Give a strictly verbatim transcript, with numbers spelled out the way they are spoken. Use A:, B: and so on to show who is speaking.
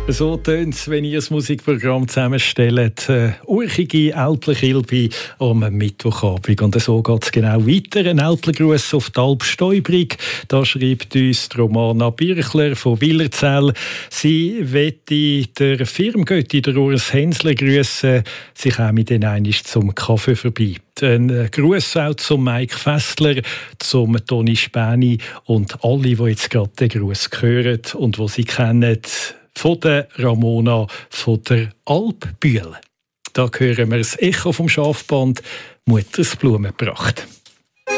A: So tönt es, wenn ihr das Musikprogramm zusammenstellt. Äh, urchige Älplerkilbe am Mittwochabend. Und so geht es genau weiter. Ein Älplergruß auf die Alp Stäubrig. Da schreibt uns die Romana Birchler von Willerzell. Sie wette der Firmgötti, der Urs Hensler, grüßen. Sie kommen dann einmal zum Kaffee vorbei. Ein Gruß auch zum Mike Fessler, zum Toni Späni und alle, die jetzt gerade den Gruß hören und die sie kennen, von der Ramona von der Alp Bühl. Da hören wir das Echo vom Schafband «Mutters Blumenpracht».